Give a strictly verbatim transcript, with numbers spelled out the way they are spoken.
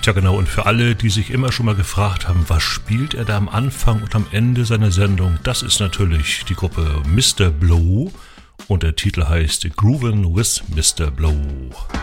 Tja genau, und für alle, die sich immer schon mal gefragt haben, was spielt er da am Anfang und am Ende seiner Sendung, das ist natürlich die Gruppe Mister Blow und der Titel heißt Groovin' with Mister Blow.